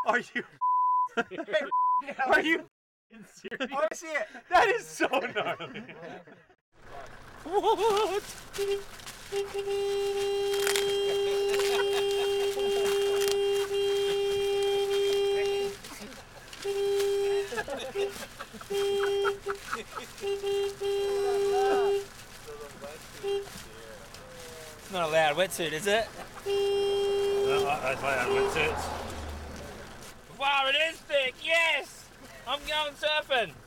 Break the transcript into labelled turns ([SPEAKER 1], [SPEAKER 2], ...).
[SPEAKER 1] Are you? Are you serious?
[SPEAKER 2] I want to see it.
[SPEAKER 1] That is so gnarly. What?
[SPEAKER 3] Not a loud wetsuit, is it?
[SPEAKER 1] That's why I went to it.
[SPEAKER 3] Wow, it is thick, yes! I'm going surfing!